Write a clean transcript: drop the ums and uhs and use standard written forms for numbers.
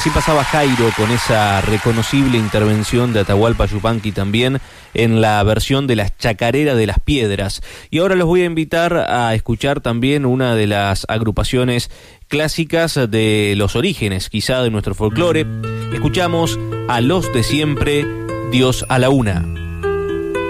Así pasaba Jairo con esa reconocible intervención de Atahualpa Yupanqui también en la versión de las Chacareras de las Piedras. Y ahora los voy a invitar a escuchar también una de las agrupaciones clásicas de los orígenes, quizá de nuestro folclore. Escuchamos a Los de Siempre, Dios a la Una.